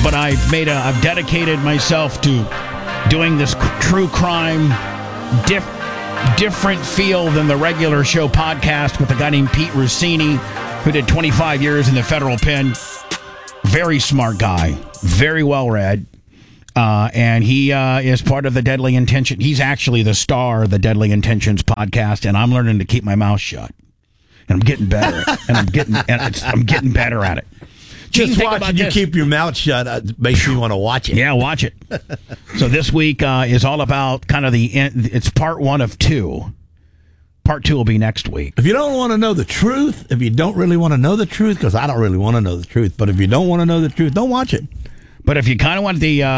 but I've dedicated myself to doing this true crime, different feel than the regular show podcast with a guy named Pete Rossini, who did 25 years in the federal pen. Very smart guy, very well read. And he is part of the Deadly Intention. He's actually the star of the Deadly Intentions podcast, and I'm learning to keep my mouth shut. And I'm getting better, I'm getting better at it. Just watching you keep your mouth shut makes me want to watch it. Yeah, watch it. So this week is all about kind of it's part 1 of 2. Part 2 will be next week. If you don't want to know the truth, if you don't really want to know the truth, because I don't really want to know the truth, but if you don't want to know the truth, don't watch it. But if you kind of want the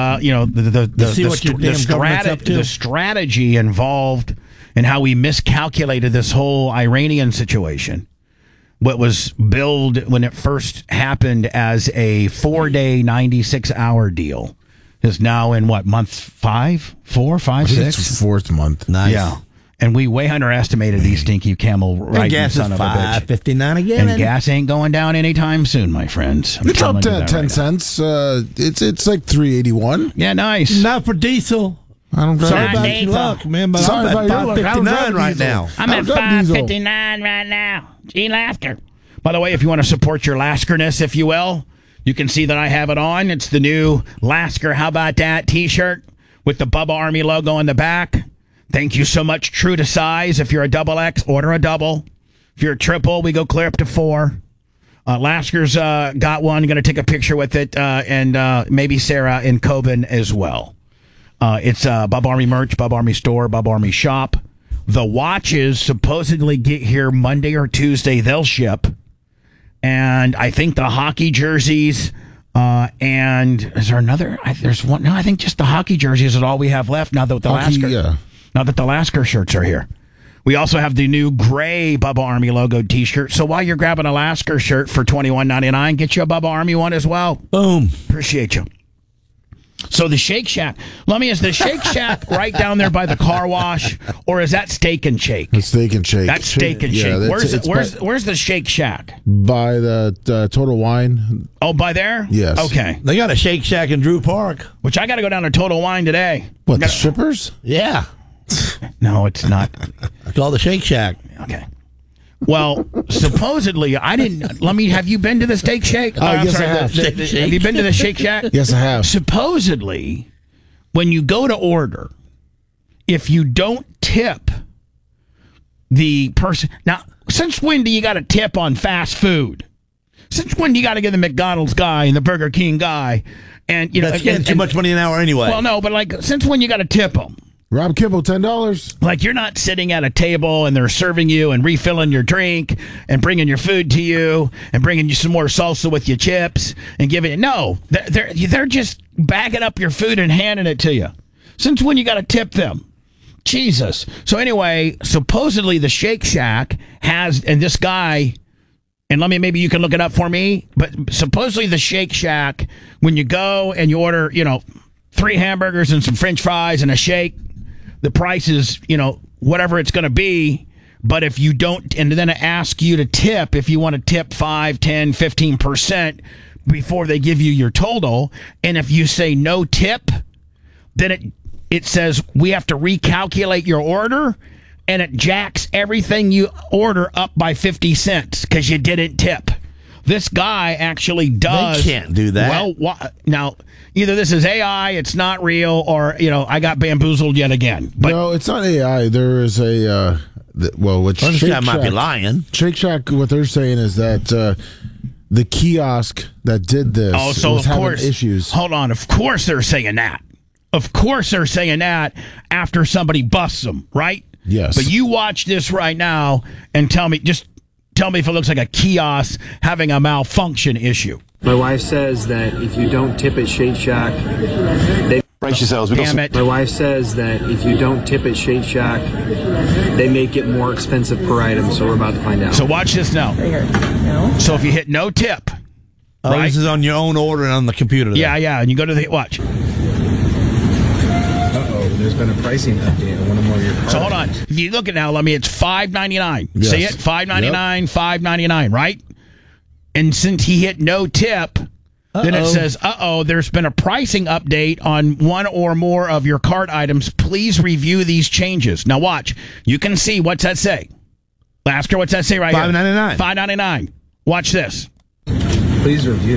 strategy involved in how we miscalculated this whole Iranian situation, what was billed when it first happened as a 4-day, 96-hour deal is now in what, month 5, 4, 5, 6? It's 4th month. Nice. Yeah. And we way underestimated these stinky camel riding gas son is of a bitch. $5.59 again. And gas ain't going down anytime soon, my friends. It's up to 10 cents. It's like $3.81. Yeah, nice. Not for diesel. I don't Sorry drive. about your luck, man, but Sorry I'm about at your luck. I don't drive $5.59 right diesel. now. I'm at $5.59 right now. Gee, Lasker. By the way, if you want to support your Laskerness, if you will, you can see that I have it on. It's the new Lasker How About That t-shirt with the Bubba Army logo on the back. Thank you so much. True to size. If you're a double X, order a double. If you're a triple, we go clear up to 4. Lasker's got one. Going to take a picture with it, and maybe Sarah and Coben as well. It's Bubba Army merch, Bubba Army store, Bubba Army shop. The watches supposedly get here Monday or Tuesday. They'll ship. And I think the hockey jerseys, and is there another? There's one. No, I think just the hockey jerseys is all we have left now that the Lasker shirts are here. We also have the new gray Bubba Army logo t-shirt. So while you're grabbing a Lasker shirt for $21.99, get you a Bubba Army one as well. Boom. Appreciate you. So the Shake Shack. Lummy, is the Shake Shack right down there by the car wash, or is that Steak and Shake? It's Steak and Shake. That's Steak and Shake. Where's the Shake Shack? By the Total Wine. Oh, by there? Yes. Okay. They got a Shake Shack in Drew Park. Which I got to go down to Total Wine today. What, the strippers? Yeah. No, it's not. It's called the Shake Shack. Okay. Well, supposedly, I didn't. Have you been to the Steak Shake? Yes, I have. Have you been to the Shake Shack? Yes, I have. Supposedly, when you go to order, if you don't tip the person. Now, since when do you got to tip on fast food? Since when do you got to give the McDonald's guy and the Burger King guy? And that's getting too much money an hour anyway. Well, no, but since when you got to tip them? Rob Kibble, $10. Like, you're not sitting at a table and they're serving you and refilling your drink and bringing your food to you and bringing you some more salsa with your chips and giving it. No, they're just bagging up your food and handing it to you. Since when you got to tip them? Jesus. So anyway, supposedly the Shake Shack has, and this guy, and maybe you can look it up for me, but supposedly the Shake Shack, when you go and you order, 3 hamburgers and some French fries and a shake, the price is, whatever it's going to be. But if you don't, and then ask you to tip, if you want to tip 5, 10, 15% before they give you your total. And if you say no tip, then it says we have to recalculate your order, and it jacks everything you order up by 50 cents because you didn't tip. This guy actually does. They can't do that. Well, now, either this is AI, it's not real, or, I got bamboozled yet again. But no, it's not AI. There is a, which this guy might be lying. Shake Shack, what they're saying is that the kiosk that did this was having issues. Hold on. Of course they're saying that. Of course they're saying that after somebody busts them, right? Yes. But you watch this right now and tell me if it looks like a kiosk having a malfunction issue. My wife says that if you don't tip at Shake Shack, brace yourselves. My wife says that if you don't tip at Shake Shack, they make it more expensive per item. So we're about to find out. So watch this now. So if you hit no tip, right? This is on your own order and on the computer. Yeah, and you go to the watch. There's been a pricing update on one or more of your products. So hold on. If you look at now, it's $5.99. Yes. See it? $5.99, $5.99, right? And since he hit no tip, Then it says, there's been a pricing update on one or more of your cart items. Please review these changes. Now watch. You can see, what's that say? Ask her, what's that say right $5.99. here? $5.99. Watch this. Please review.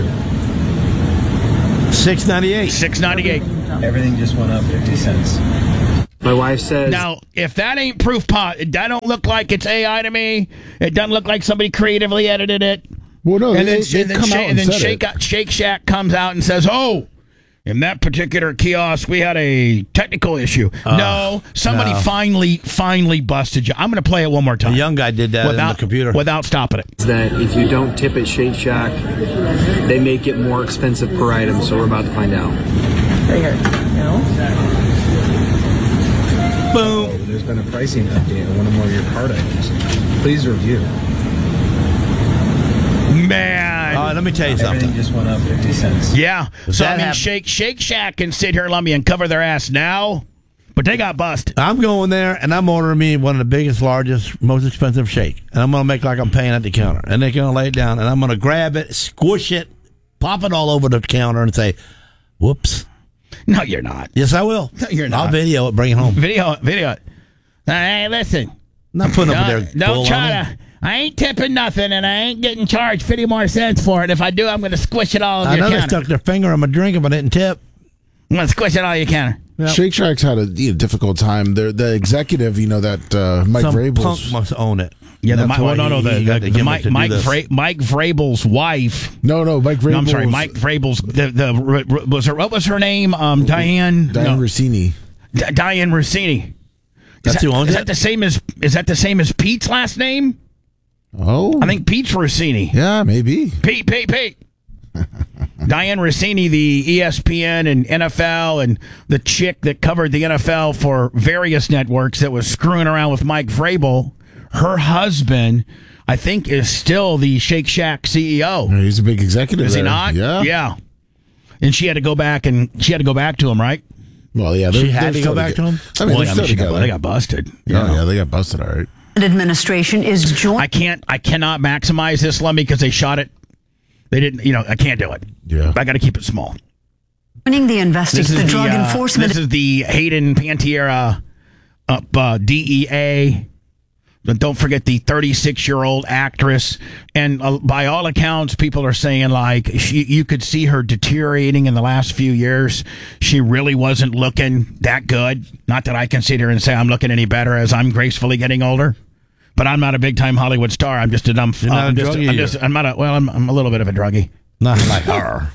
$6.98. $6.98. Everything just went up 50 cents. My wife says... Now, if that ain't proof pot, that don't look like it's AI to me. It doesn't look like somebody creatively edited it. Well, no, and then Shake Shack comes out and says, "Oh, in that particular kiosk, we had a technical issue." No, somebody finally busted you. I'm going to play it one more time. The young guy did that on the computer without stopping it. That if you don't tip at Shake Shack, they make it more expensive per item. So we're about to find out. Right here. No. Boom. There's been a pricing update on one or more of your cart items. Please review. Man. Let me tell you something. Everything just went up 50 cents. Yeah. So, I mean, Shake Shack can sit here, Lummy, and cover their ass now, but they got busted. I'm going there, and I'm ordering me one of the biggest, largest, most expensive shake. And I'm going to make like I'm paying at the counter. And they're going to lay it down, and I'm going to grab it, squish it, pop it all over the counter, and say, whoops. No, you're not. Yes, I will. No, you're not. I'll video it, bring it home. Video it. Hey, listen. Not putting up with their Don't try to... I ain't tipping nothing, and I ain't getting charged 50 more cents for it. If I do, I'm going to squish it all over your counter. I know they stuck their finger in my drink if I didn't tip. I'm going to squish it all over your counter. Yep. Shake Shack's had a difficult time. The executive, that Mike Vrabel's punk must own it. Yeah, Mike Vrabel's wife. No, Mike Vrabel. No, I'm sorry, Mike Vrabel's. What was her name? Diane Rossini. Diane Rossini. That's who owns it. Is that the same as Pete's last name? Oh, I think Pete's Rossini. Yeah, maybe. Pete. Diane Rossini, the ESPN and NFL, and the chick that covered the NFL for various networks that was screwing around with Mike Vrabel. Her husband, I think, is still the Shake Shack CEO. He's a big executive. Is he not? Yeah. And she had to go back to him, right? Well, yeah. She had to go back to him? I mean, they got busted. Yeah, they got busted, all right. Administration is joining. I cannot maximize this, Lummy, because they shot it. They didn't, I can't do it. Yeah. I got to keep it small. Joining the investigation, drug enforcement. This is the Hayden Panettiere DEA. Don't forget the 36-year-old actress. And by all accounts, people are saying, like, you could see her deteriorating in the last few years. She really wasn't looking that good. Not that I can sit here and say I'm looking any better as I'm gracefully getting older. But I'm not a big-time Hollywood star. I'm just a dumb... I'm a little bit of a druggie. Not like her.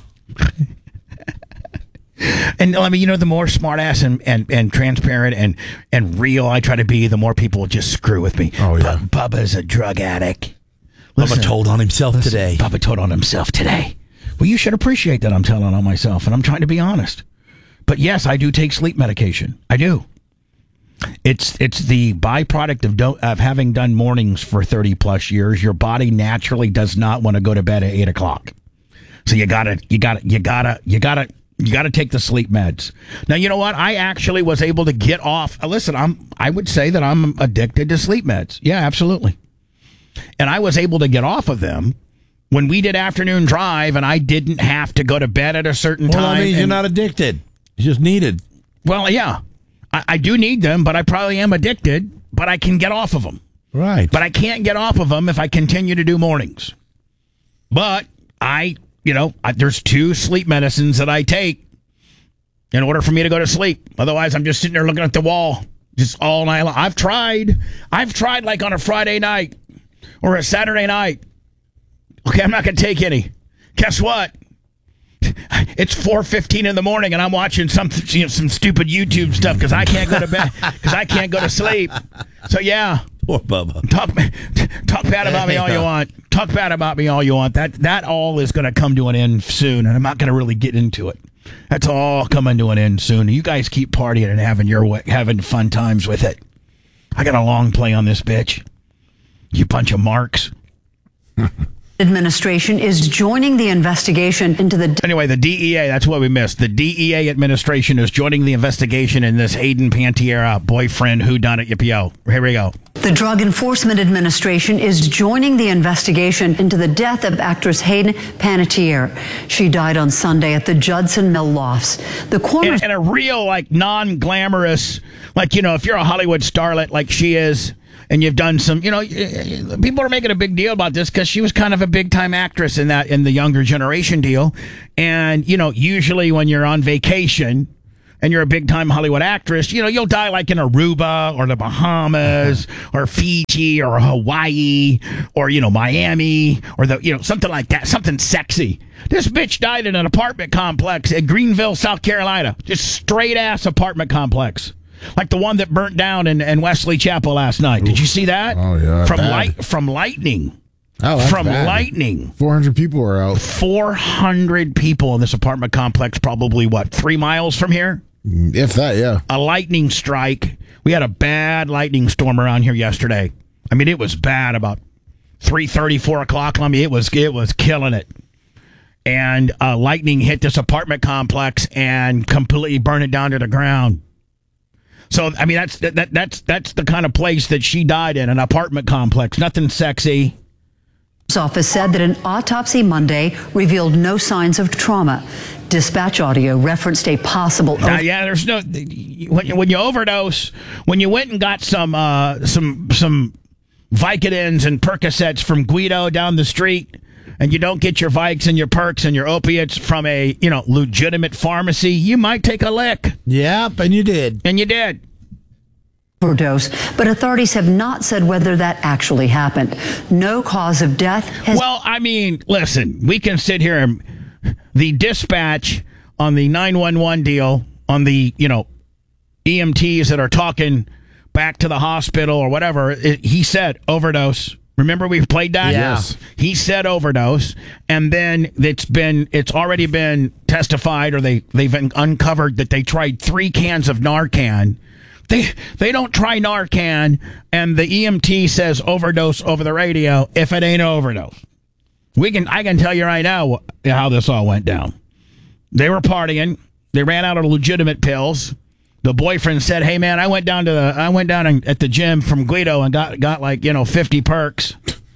And I mean, the more smartass and transparent and real I try to be, the more people just screw with me. Oh, yeah. Bubba's a drug addict. Bubba told on himself today. Bubba told on himself today. Well, you should appreciate that I'm telling on myself, and I'm trying to be honest. But yes, I do take sleep medication. I do. It's the byproduct of having done mornings for 30 plus years. Your body naturally does not want to go to bed at 8 o'clock. So you gotta take the sleep meds. Now, you know what? I actually was able to get off. Listen, I would say that I'm addicted to sleep meds. Yeah, absolutely. And I was able to get off of them when we did afternoon drive, and I didn't have to go to bed at a certain time. Well, that means you're not addicted. It's just needed. Well, yeah. I do need them, but I probably am addicted, but I can get off of them. Right. But I can't get off of them if I continue to do mornings. But there's 2 sleep medicines that I take in order for me to go to sleep. Otherwise, I'm just sitting there looking at the wall just all night long. I've tried like on a Friday night or a Saturday night. Okay, I'm not going to take any. Guess what? It's 4:15 in the morning, and I'm watching some stupid YouTube stuff because I can't go to bed because I can't go to sleep. So yeah, poor Bubba. Talk bad about me all you want. Talk bad about me all you want. That all is going to come to an end soon, and I'm not going to really get into it. That's all coming to an end soon. You guys keep partying and having fun times with it. I got a long play on this bitch. You bunch of marks. Administration is joining the investigation into the... Anyway, the DEA, that's what we missed. The DEA administration is joining the investigation in this Hayden Panettiere boyfriend whodunit. Yippee-yo. Here we go. The Drug Enforcement Administration is joining the investigation into the death of actress Hayden Panettiere. She died on Sunday at the Judson Mill Lofts. The coroner and a real, like, non-glamorous, like, you know, if you're a Hollywood starlet like she is, and you've done some, you know, people are making a big deal about this because she was kind of a big-time actress in the younger generation deal. And, you know, usually when you're on vacation and you're a big-time Hollywood actress, you know, you'll die like in Aruba or the Bahamas or Fiji or Hawaii or, you know, Miami or something like that, something sexy. This bitch died in an apartment complex in Greenville, South Carolina. Just straight-ass apartment complex. Like the one that burnt down in Wesley Chapel last night. Did you see that? Oh, yeah. From lightning. Oh, that's From bad. lightning. 400 people are out. 400 people in this apartment complex, probably, 3 miles from here? If that, yeah. A lightning strike. We had a bad lightning storm around here yesterday. I mean, it was bad about 3:30, 4 o'clock. I mean, it was killing it. And lightning hit this apartment complex and completely burned it down to the ground. So, I mean, that's the kind of place that she died in, an apartment complex. Nothing sexy. office said that an autopsy Monday revealed no signs of trauma. Dispatch audio referenced a possible. Yeah, there's no. When you overdose, when you went and got some Vicodins and Percocets from Guido down the street, and you don't get your Vikes and your Perks and your opiates from a legitimate pharmacy, you might take a lick. Yep, and you did. And you did. Overdose, but authorities have not said whether that actually happened. No cause of death has. Well, I mean, listen, we can sit here and the dispatch on the 911 deal on the EMTs that are talking back to the hospital or whatever. He said overdose. Remember we played that? Yes. He said overdose, and then it's already been testified, or they've uncovered that they tried 3 cans of Narcan. They don't try Narcan, and the EMT says overdose over the radio if it ain't overdose. I can tell you right now how this all went down. They were partying. They ran out of legitimate pills. The boyfriend said, "Hey man, I went down at the gym from Guido and got 50 perks.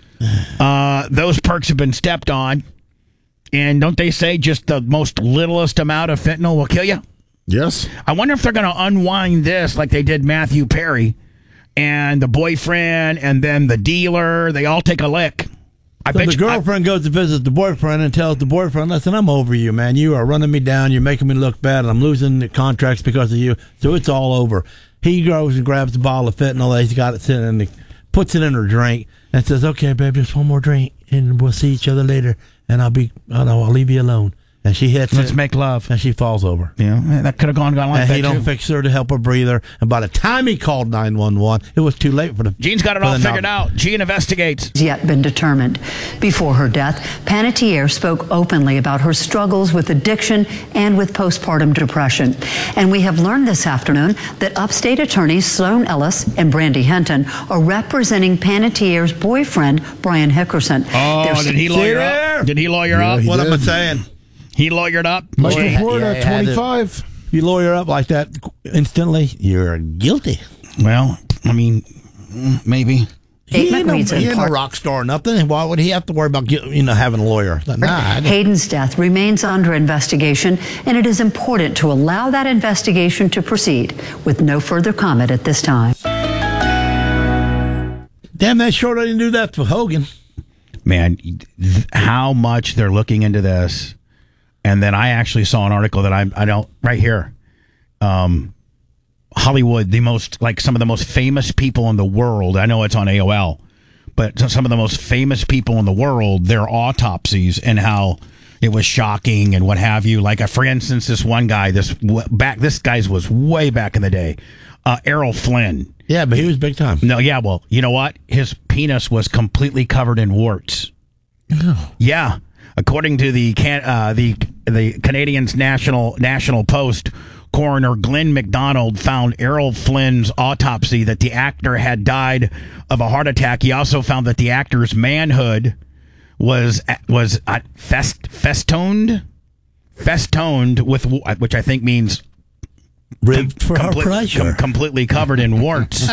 Those perks have been stepped on, and don't they say just the most littlest amount of fentanyl will kill you?" Yes. I wonder if they're going to unwind this like they did Matthew Perry, and the boyfriend and then the dealer. They all take a lick. The girlfriend goes to visit the boyfriend and tells the boyfriend, "Listen, I'm over you, man. You are running me down. You're making me look bad, and I'm losing the contracts because of you. So it's all over." He goes and grabs a bottle of fentanyl that he's got it sitting in, puts it in her drink, and says, "Okay, babe, just one more drink, and we'll see each other later, and I'll leave you alone." And she hits Let's make love. And she falls over. Yeah, that could have gone like and that, he don't fix her to help her breathe her. And by the time he called 911, it was too late for the... Gene's got it all figured out. Gene investigates. Yet been determined. Before her death, Panettiere spoke openly about her struggles with addiction and with postpartum depression. And we have learned this afternoon that upstate attorneys Sloan Ellis and Brandy Henton are representing Panettiere's boyfriend, Brian Hickerson. Oh, did he lawyer up? Did he lawyer up? What am I saying? He lawyered up. Michael Porter, 25. You lawyer up like that instantly, you're guilty. Well, I mean, maybe. He ain't a rock star or nothing. Why would he have to worry about having a lawyer? Hayden's death remains under investigation, and it is important to allow that investigation to proceed with no further comment at this time. Damn, that sure didn't do that for Hogan. Man, how much they're looking into this. And then I actually saw an article that I don't right here. Hollywood, some of the most famous people in the world. I know it's on AOL, but some of the most famous people in the world, their autopsies and how it was shocking and what have you. Like, for instance, this one guy, this guy's was way back in the day, Errol Flynn. Yeah, but he was big time. No, yeah, well, you know what? His penis was completely covered in warts. Oh. Yeah. According to the Canadian's National Post, coroner Glenn McDonald found Errol Flynn's autopsy that the actor had died of a heart attack. He also found that the actor's manhood was festooned with, which I think means completely covered in warts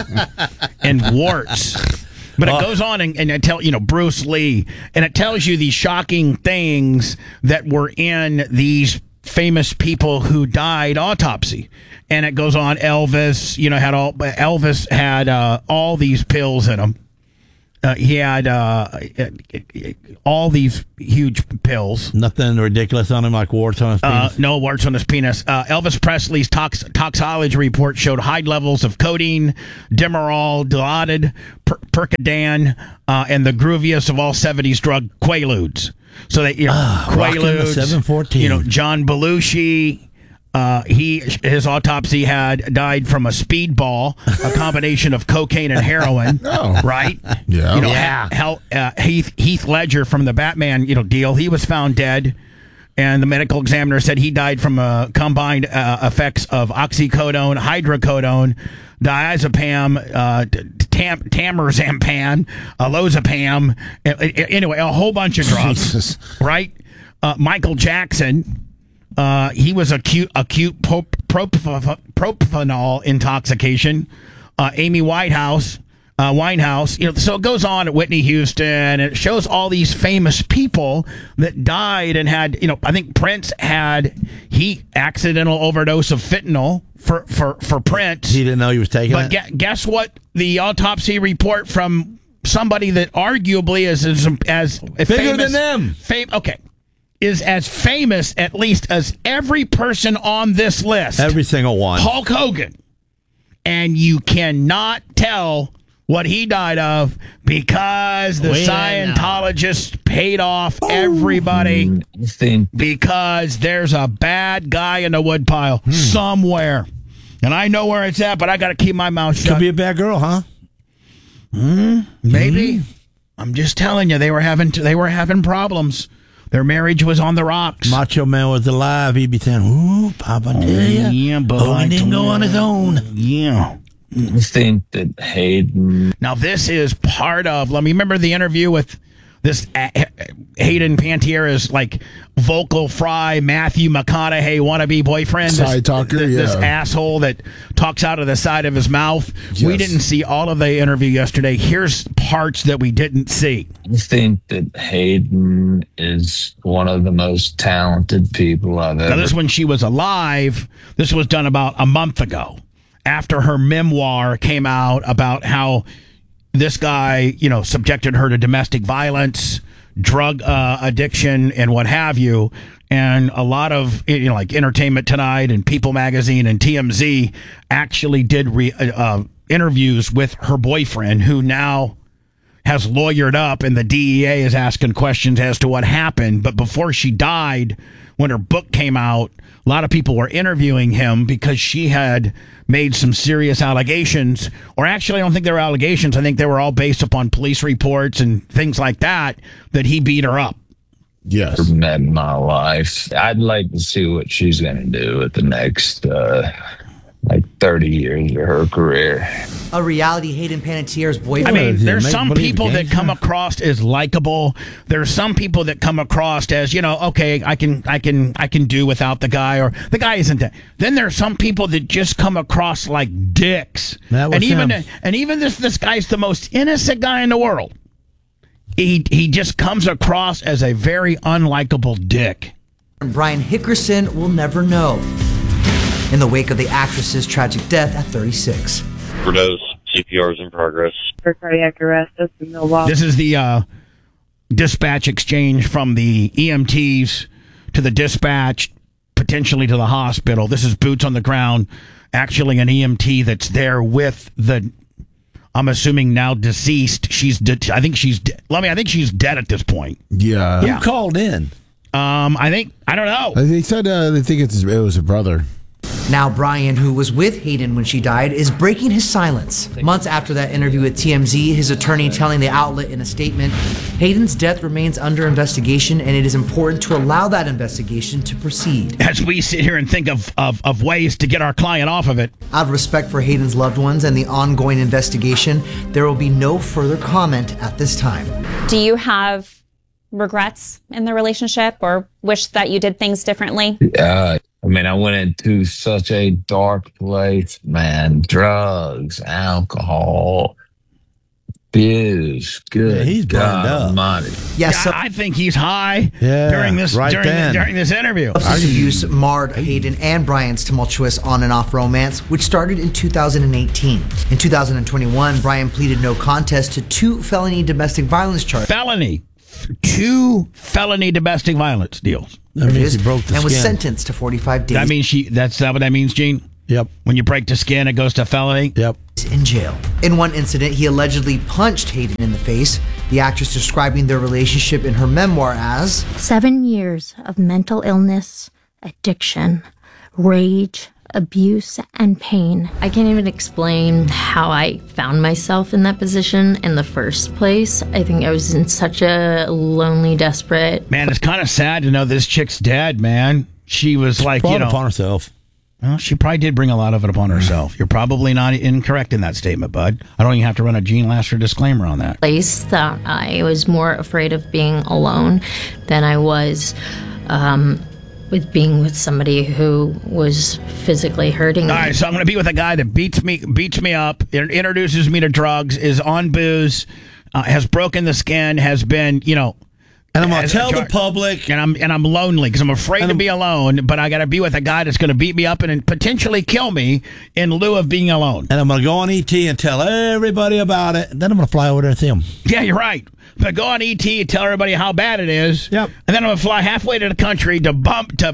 But it goes on and it tells, Bruce Lee, and it tells you these shocking things that were in these famous people who died autopsy. And it goes on. Elvis, Elvis had all these pills in him. He had all these huge pills. Nothing ridiculous on him, like warts on his penis? No warts on his penis. Elvis Presley's toxicology report showed high levels of codeine, Demerol, Dilaudid, Percodan, and the grooviest of all 70s drug, Quaaludes. So that Quaaludes, 714. John Belushi. His autopsy died from a speedball, a combination of cocaine and heroin. Right? Yeah. Heath Ledger from the Batman, deal. He was found dead, and the medical examiner said he died from combined effects of oxycodone, hydrocodone, diazepam, tamorzapam, lozapam. Anyway, a whole bunch of drugs. Jesus. Right? Michael Jackson. He was acute propofol intoxication. Amy Winehouse. So it goes on at Whitney Houston, and it shows all these famous people that died and had. I think Prince had accidental overdose of fentanyl for Prince. He didn't know he was taking it. But guess what? The autopsy report from somebody that arguably is as bigger famous, than them. Okay. Is as famous, at least, as every person on this list. Every single one. Hulk Hogan. And you cannot tell what he died of because the Scientologists paid off everybody because there's a bad guy in the woodpile somewhere. And I know where it's at, but I got to keep my mouth shut. Could be a bad girl, huh? Maybe. I'm just telling you, they were having problems. Their marriage was on the rocks. Macho Man was alive. He'd be saying, "Ooh, Papa, tell ya." Yeah, but Hogan didn't go on his own. Yeah. I think that Hayden. Now, this is part of. Let me remember the interview with this Hayden Panettiera's vocal fry Matthew McConaughey wannabe boyfriend. Side talker, this asshole that talks out of the side of his mouth. Yes. We didn't see all of the interview yesterday. Here's parts that we didn't see. I think that Hayden is one of the most talented people I've ever. Now, this is when she was alive. This was done about a month ago, after her memoir came out about how this guy, subjected her to domestic violence, drug addiction, and what have you. And a lot of, Entertainment Tonight and People Magazine and TMZ actually did interviews with her boyfriend, who now has lawyered up, and the DEA is asking questions as to what happened. But before she died, when her book came out, a lot of people were interviewing him because she had made some serious allegations. Or actually, I don't think they were allegations. I think they were all based upon police reports and things like that he beat her up. Yes. Met in my life. I'd like to see what she's going to do at the next 30 years of her career. A reality Hayden Panettiere's boyfriend. I mean, there's some people that come across as likable. There's some people that come across as, okay, I can do without the guy, or the guy isn't that. Then there's some people that just come across like dicks. And even this guy's the most innocent guy in the world. He just comes across as a very unlikable dick. Brian Hickerson will never know. In the wake of the actress's tragic death at 36. Overdose, CPR is in progress. For cardiac arrest, that's in Milwaukee. This is the dispatch exchange from the EMTs to the dispatch, potentially to the hospital. This is boots on the ground, actually an EMT that's there with I'm assuming now deceased. I think she's dead at this point. Yeah. Who called in? I don't know. They said they think it was a brother. Now Brian, who was with Hayden when she died, is breaking his silence. Months after that interview with TMZ, his attorney telling the outlet in a statement, Hayden's death remains under investigation, and it is important to allow that investigation to proceed. As we sit here and think of ways to get our client off of it. Out of respect for Hayden's loved ones and the ongoing investigation, there will be no further comment at this time. Do you have regrets in the relationship or wish that you did things differently? I went into such a dark place, man. Drugs, alcohol, booze. Good. Yeah, he's burned up. Almighty. Yes, I think he's high during this interview. Substance abuse marred Hayden and Brian's tumultuous on and off romance, which started in 2018. In 2021, Brian pleaded no contest to 2 felony domestic violence charges. 2 felony domestic violence deals. That means he broke the and was skin. sentenced to 45 days. That means that's what that means, Gene? Yep. When you break the skin, it goes to felony? Yep. In jail. In one incident, he allegedly punched Hayden in the face, the actress describing their relationship in her memoir as 7 years of mental illness, addiction, rage, abuse, and pain. I can't even explain how I found myself in that position in the first place. I think I was in such a lonely, desperate... Man, it's kind of sad to know this chick's dead, man. She was like, brought it upon herself. Well, she probably did bring a lot of it upon herself. You're probably not incorrect in that statement, bud. I don't even have to run a Gene Lasker disclaimer on that. Place that I was more afraid of being alone than I was with being with somebody who was physically hurting me. All right, so I'm going to be with a guy that beats me up, introduces me to drugs, is on booze, has broken the skin, has been, and I'm going to tell the public. And I'm lonely because I'm afraid to be alone, but I got to be with a guy that's going to beat me up and potentially kill me in lieu of being alone. And I'm going to go on ET and tell everybody about it. And then I'm going to fly over there and see him. Yeah, you're right. I'm going to go on ET and tell everybody how bad it is. Yep. And then I'm going to fly halfway to the country to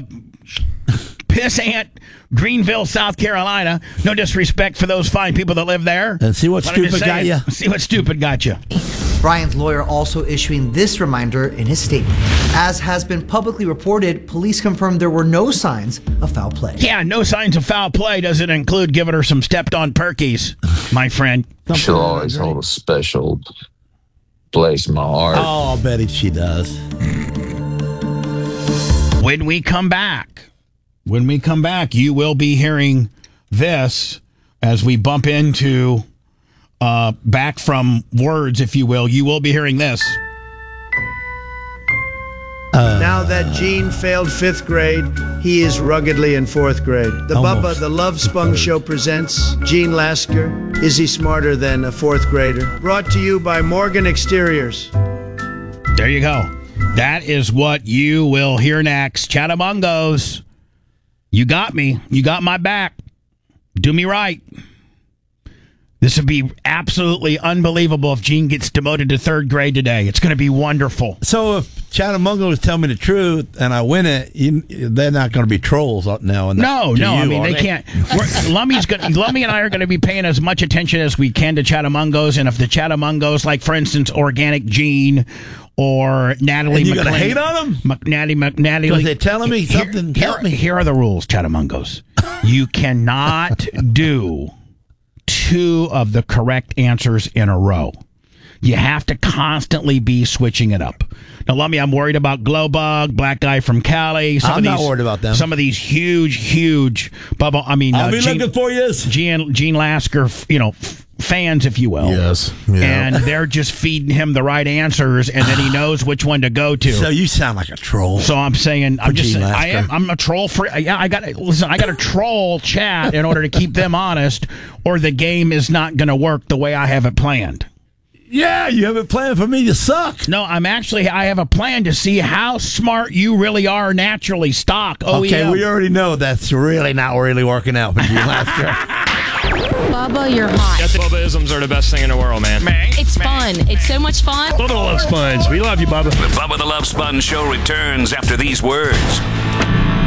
Pissant, Greenville, South Carolina. No disrespect for those fine people that live there. And see what stupid got you. See what stupid got you. Brian's lawyer also issuing this reminder in his statement. As has been publicly reported, police confirmed there were no signs of foul play. Yeah, no signs of foul play doesn't include giving her some stepped-on perkies, my friend. She'll always hold a special place in my heart. Oh, I bet she does. When we come back, you will be hearing this as we bump into... back from words, if you will, you will be hearing this. Now that Gene failed 5th grade, he is ruggedly in 4th grade. The Bubba the Love Spung Show presents Gene Lasker. Is he smarter than a 4th grader? Brought to you by Morgan Exteriors. There you go. That is what you will hear next. Chattamungos, you got me. You got my back. Do me right. This would be absolutely unbelievable if Gene gets demoted to 3rd grade today. It's going to be wonderful. So if Chattamungos tell me the truth and I win it, they're not going to be trolls now. No. I mean, they can't. Lummy and I are going to be paying as much attention as we can to Chattamungos. And if the Chattamungos, like, for instance, Organic Gene or Natalie McLean. You going to hate on them? Natalie. Because they're telling me something. Here are the rules, Chattamungos. You cannot do 2 of the correct answers in a row. You have to constantly be switching it up. Now, Lummy, I'm worried about Glowbug, Black Guy from Cali. I'm not worried about them. Some of these huge bubble. I mean, I'll be looking for you. Gene Lasker, fans, if you will. Yes. Yeah. And they're just feeding him the right answers, and then he knows which one to go to. So you sound like a troll. So I'm saying, I'm a troll for. I got to troll chat in order to keep them honest, or the game is not going to work the way I have it planned. Yeah, you have a plan for me to suck. No, I have a plan to see how smart you really are naturally. Stock. OEM. Okay, we already know that's really not really working out for you last year. Bubba, you're hot. Bubba-isms are the best thing in the world, man. It's fun. It's so much fun. Bubba the Love Sponge. We love you, Bubba. The Bubba the Love Sponge Show returns after these words.